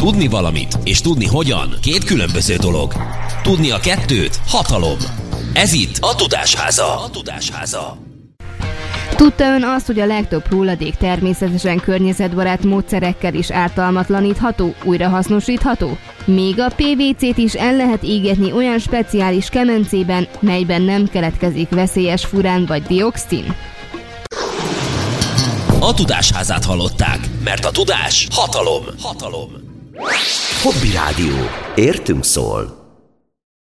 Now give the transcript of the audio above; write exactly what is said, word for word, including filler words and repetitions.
Tudni valamit és tudni hogyan két különböző dolog. Tudni a kettőt hatalom. Ez itt a Tudásháza. A Tudásháza. Tudta ön azt, hogy a legtöbb hulladék természetesen környezetbarát módszerekkel is ártalmatlanítható, újrahasznosítható? Még a pé vé cét is el lehet égetni olyan speciális kemencében, melyben nem keletkezik veszélyes furán vagy dioxin. A Tudásházát hallották, mert a tudás hatalom. Hatalom. Hobby Rádió. Értünk szól.